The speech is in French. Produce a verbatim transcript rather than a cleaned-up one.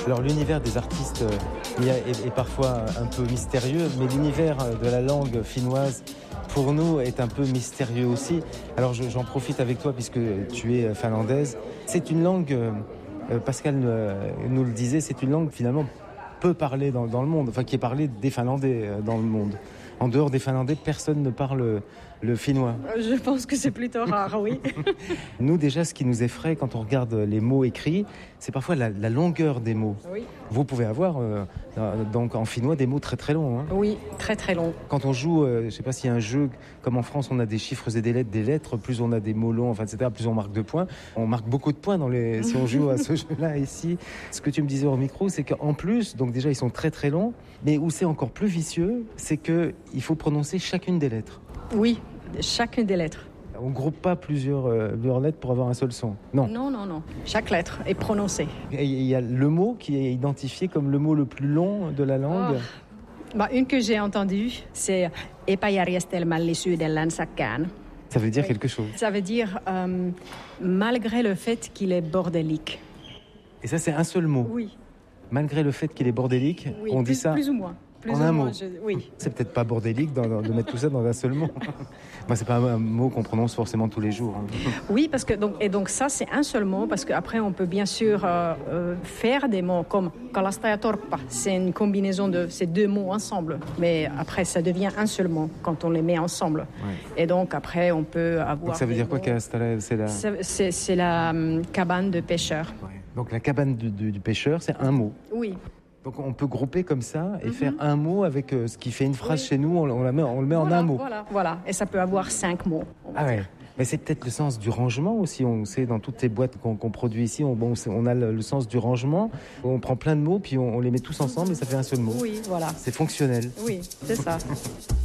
Alors l'univers des artistes euh, est, est parfois un peu mystérieux, mais l'univers de la langue finnoise, pour nous, est un peu mystérieux aussi. Alors je, j'en profite avec toi puisque tu es finlandaise. C'est une langue, euh, Pascal euh, nous le disait, c'est une langue finalement peu parlée dans, dans le monde, enfin qui est parlée des Finlandais euh, dans le monde. En dehors des Finlandais, personne ne parle le finnois. Je pense que c'est plutôt rare, oui. Nous, déjà, ce qui nous effraie quand on regarde les mots écrits, c'est parfois la, la longueur des mots. Oui. Vous pouvez avoir, euh, donc en finnois, des mots très très longs. Hein. Oui, très très longs. Quand on joue, euh, je ne sais pas s'il y a un jeu, comme en France, on a des chiffres et des lettres, des lettres, plus on a des mots longs, enfin, et cetera, plus on marque de points. On marque beaucoup de points dans les, si on joue à ce jeu-là ici. Ce que tu me disais au micro, c'est qu'en plus, donc déjà, ils sont très très longs, mais où c'est encore plus vicieux, c'est qu'il faut prononcer chacune des lettres. Oui, chacune des lettres. On ne groupe pas plusieurs, euh, plusieurs lettres pour avoir un seul son. Non. Non, non, non. Chaque lettre est prononcée. Et il y a le mot qui est identifié comme le mot le plus long de la langue. Oh. Bah, une que j'ai entendue, c'est « epäjärjestelmällisyydellänsä-kään ». Ça veut dire oui. quelque chose. Ça veut dire euh, malgré le fait qu'il est bordélique. Et ça, c'est un seul mot. Oui. Malgré le fait qu'il est bordélique, oui, on plus, dit ça plus ou moins. Plus en ou un moins, mot. je... Oui. C'est peut-être pas bordélique de, de mettre tout ça dans un seul mot. Enfin, c'est pas un, un mot qu'on prononce forcément tous les jours. Hein. Oui, parce que donc et donc ça c'est un seul mot parce qu'après on peut bien sûr euh, euh, faire des mots comme kalastajatorppa. C'est une combinaison de ces deux mots ensemble, mais après ça devient un seul mot quand on les met ensemble. Ouais. Et donc après on peut avoir. Donc ça veut dire quoi, Kalastala? C'est la. C'est, c'est la um, cabane de pêcheur. Ouais. Donc la cabane du, du, du pêcheur, c'est un mot. Oui. Donc on peut grouper comme ça et mm-hmm. faire un mot avec euh, ce qui fait une phrase oui. chez nous, on, on, la met, on le met voilà, en un mot. Voilà, voilà. Et ça peut avoir cinq mots. Ah ouais. Mais c'est peut-être le sens du rangement aussi. On sait dans toutes ces boîtes qu'on, qu'on produit ici, on, bon, on a le, le sens du rangement. On prend plein de mots puis on, on les met tous ensemble et ça fait un seul mot. Oui, voilà. C'est fonctionnel. Oui, c'est ça.